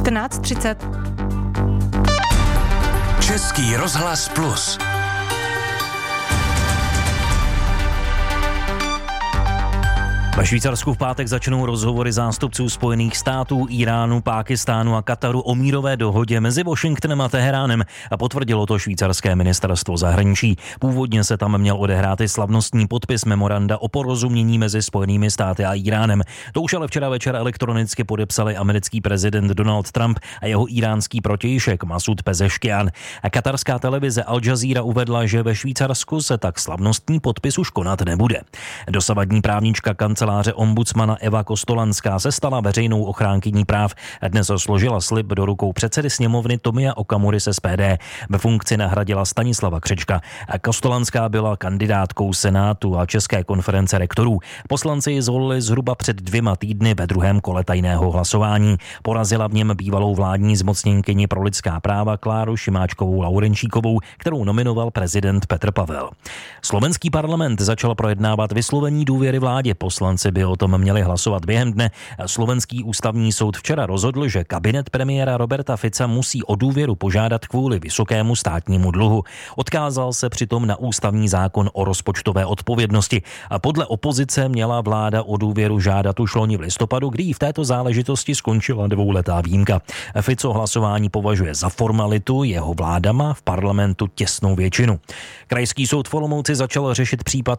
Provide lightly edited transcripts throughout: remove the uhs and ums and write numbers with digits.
14:30. Český rozhlas Plus. Ve Švýcarsku v pátek začnou rozhovory zástupců Spojených států, Iránu, Pákistánu a Kataru o mírové dohodě mezi Washingtonem a Teheránem a potvrdilo to švýcarské ministerstvo zahraničí. Původně se tam měl odehrát i slavnostní podpis memoranda o porozumění mezi Spojenými státy a Iránem. To už ale včera večer elektronicky podepsali americký prezident Donald Trump a jeho iránský protějšek Masud Pezeškian. A katarská televize Al Jazeera uvedla, že ve Švýcarsku se tak slavnostní podpis už konat nebude. Dosavadní právnička kanceláře ombudsmana Eva Kostolanská se stala veřejnou ochránkyní práv. Dnes složila slib do rukou předsedy sněmovny Tomia Okamury z SPD. Ve funkci nahradila Stanislava Křečka. Kostolanská byla kandidátkou Senátu a České konference rektorů. Poslanci ji zvolili zhruba před 2 týdny ve druhém kole tajného hlasování. Porazila v něm bývalou vládní zmocněnkyni pro lidská práva Kláru Šimáčkovou Laurenčíkovou, kterou nominoval prezident Petr Pavel. Slovenský parlament začal projednávat vyslovení důvěry vládě. Poslanci by o tom měli hlasovat během dne. Slovenský ústavní soud včera rozhodl, že kabinet premiéra Roberta Fica musí o důvěru požádat kvůli vysokému státnímu dluhu. Odkázal se přitom na ústavní zákon o rozpočtové odpovědnosti. A podle opozice měla vláda o důvěru žádat už loni v listopadu, kdy v této záležitosti skončila 2letá výjimka. Fico hlasování považuje za formalitu, jeho vláda má v parlamentu těsnou většinu. Krajský soud v Olomouci začal řešit případ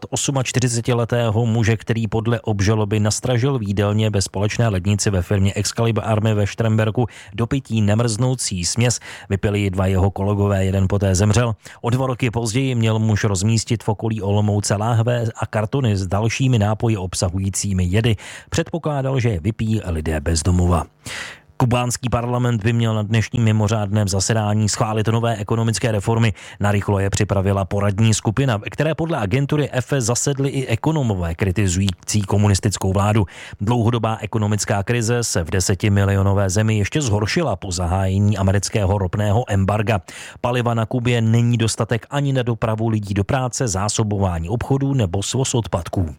48letého muže, který podle obžaloby nastražil v jídelně ve společné lednici ve firmě Excalibur Army ve Štremberku do pití nemrznoucí směs. Vypili ji 2 jeho kolegové, jeden poté zemřel. O 2 roky později měl muž rozmístit v okolí Olomouce láhve a kartony s dalšími nápoji obsahujícími jedy. Předpokládal, že je vypijí lidé bez domova. Kubánský parlament by měl na dnešním mimořádném zasedání schválit nové ekonomické reformy. Narychlo je připravila poradní skupina, které podle agentury EFE zasedli i ekonomové kritizující komunistickou vládu. Dlouhodobá ekonomická krize se v 10milionové zemi ještě zhoršila po zahájení amerického ropného embarga. Paliva na Kubě není dostatek ani na dopravu lidí do práce, zásobování obchodů nebo svoz odpadků.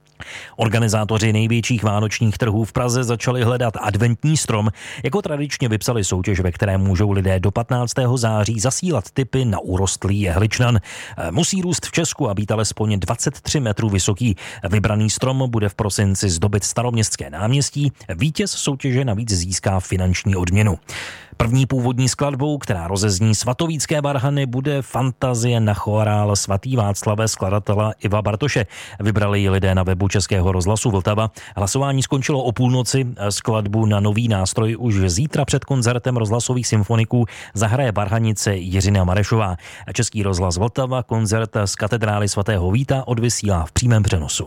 Organizátoři největších vánočních trhů v Praze začali hledat adventní strom. Jako tradičně vypsali soutěž, ve které můžou lidé do 15. září zasílat tipy na urostlý jehličnan. Musí růst v Česku a být alespoň 23 metrů vysoký. Vybraný strom bude v prosinci zdobit Staroměstské náměstí. Vítěz soutěže navíc získá finanční odměnu. První původní skladbou, která rozezní svatovícké varhany, bude Fantazie na chorál svatý Václave skladatele Iva Bartoše. Vybrali ji lidé na webu Českého rozhlasu Vltava. Hlasování skončilo o půlnoci. Skladbu na nový nástroj už zítra před koncertem rozhlasových symfoniků zahraje varhanice Jiřina Marešová. Český rozhlas Vltava koncert z katedrály svatého Víta odvysílá v přímém přenosu.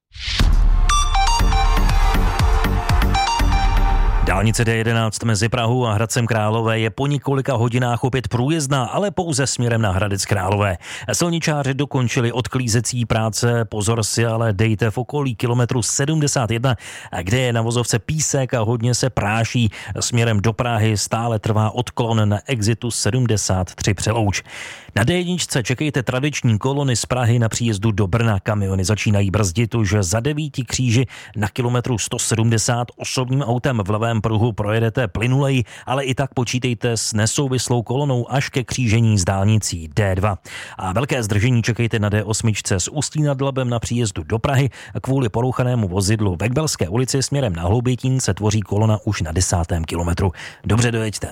Dálnice D11 mezi Prahou a Hradcem Králové je po několika hodinách opět průjezdná, ale pouze směrem na Hradec Králové. Silničáři dokončili odklízecí práce, pozor si ale dejte v okolí kilometru 71, kde je na vozovce písek a hodně se práší. Směrem do Prahy stále trvá odklon na exitu 73 Přelouč. Na D1 čekejte tradiční kolony z Prahy na příjezdu do Brna. Kamiony začínají brzdit už za 9 kříži na kilometru 170. Osobním autem v levém pruhu projedete plynulej, ale i tak počítejte s nesouvislou kolonou až ke křížení s dálnicí D2. A velké zdržení čekejte na D8 z Ústí nad Labem na příjezdu do Prahy. Kvůli porouchanému vozidlu ve Kbelské ulici směrem na Hloubětín se tvoří kolona už na 10. kilometru. Dobře dojeďte.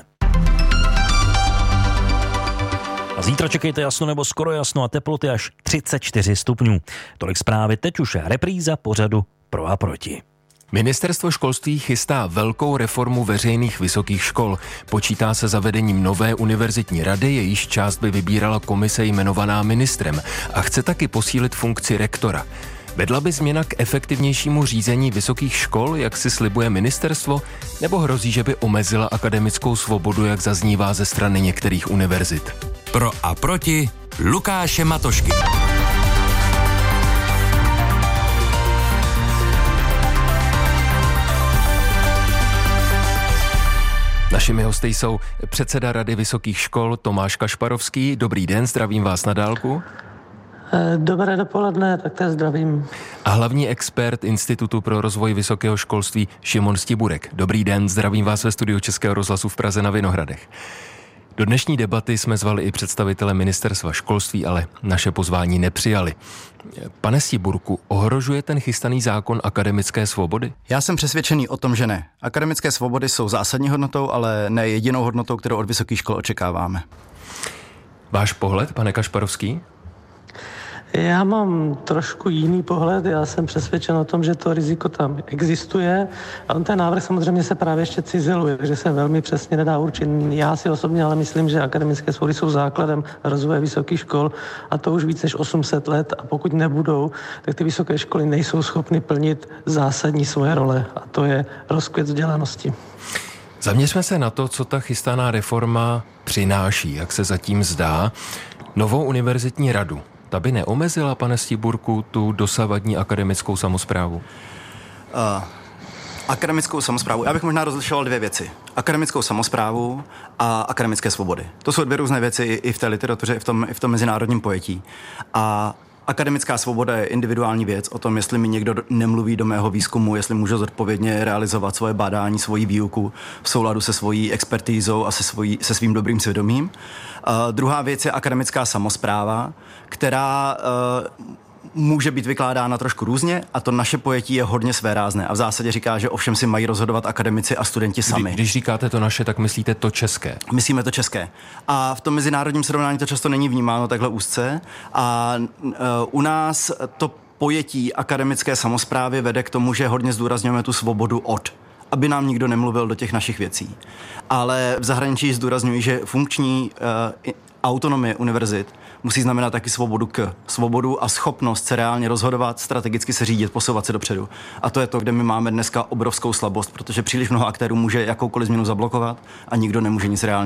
A zítra čekejte jasno nebo skoro jasno a teploty až 34 stupňů. Tolik zprávy, teď už repríza pořadu Pro a proti. Ministerstvo školství chystá velkou reformu veřejných vysokých škol. Počítá se zavedením nové univerzitní rady, jejíž část by vybírala komise jmenovaná ministrem a chce taky posílit funkci rektora. Vedla by změna k efektivnějšímu řízení vysokých škol, jak si slibuje ministerstvo, nebo hrozí, že by omezila akademickou svobodu, jak zaznívá ze strany některých univerzit? Pro a proti Lukáše Matošky. Našimi hosty jsou předseda Rady vysokých škol Tomáš Kašparovský. Dobrý den, zdravím vás na dálku. Dobré dopoledne, taktéž zdravím. A hlavní expert Institutu pro rozvoj vysokého školství Šimon Stiburek. Dobrý den, zdravím vás ve studiu Českého rozhlasu v Praze na Vinohradech. Do dnešní debaty jsme zvali i představitele ministerstva školství, ale naše pozvání nepřijali. Pane Stiburku, ohrožuje ten chystaný zákon akademické svobody? Já jsem přesvědčený o tom, že ne. Akademické svobody jsou zásadní hodnotou, ale ne jedinou hodnotou, kterou od vysokých škol očekáváme. Váš pohled, pane Kašparovský? Já mám trošku jiný pohled, já jsem přesvědčen o tom, že to riziko tam existuje a on ten návrh samozřejmě se právě ještě cizeluje, takže se velmi přesně nedá určit. Já si osobně ale myslím, že akademické svobody jsou základem rozvoje vysokých škol a to už víc než 800 let a pokud nebudou, tak ty vysoké školy nejsou schopny plnit zásadní svoje role a to je rozkvět vzdělanosti. Zaměřme se na to, co ta chystaná reforma přináší, jak se zatím zdá. Novou univerzitní radu. Ta by neomezila, pane Stiburku, tu dosavadní akademickou samosprávu? Akademickou samosprávu. Já bych možná rozlišoval dvě věci. Akademickou samosprávu a akademické svobody. To jsou dvě různé věci i v té literatuře, i v tom mezinárodním pojetí. A akademická svoboda je individuální věc o tom, jestli mi někdo nemluví do mého výzkumu, jestli můžu zodpovědně realizovat svoje bádání, svoji výuku v souladu se svojí expertízou a se svým dobrým svědomím. Druhá věc je akademická samospráva, která může být vykládána trošku různě a to naše pojetí je hodně svérázné a v zásadě říká, že ovšem si mají rozhodovat akademici a studenti sami. Když říkáte to naše, tak myslíte to české? Myslíme to české. A v tom mezinárodním srovnání to často není vnímáno takhle úzce a u nás to pojetí akademické samosprávy vede k tomu, že hodně zdůrazňujeme tu svobodu od, aby nám nikdo nemluvil do těch našich věcí. Ale v zahraničí zdůrazňují, že funkční autonomie univerzit musí znamenat taky svobodu a schopnost se reálně rozhodovat, strategicky se řídit, posouvat se dopředu. A to je to, kde my máme dneska obrovskou slabost, protože příliš mnoho aktérů může jakoukoliv změnu zablokovat a nikdo nemůže nic reálně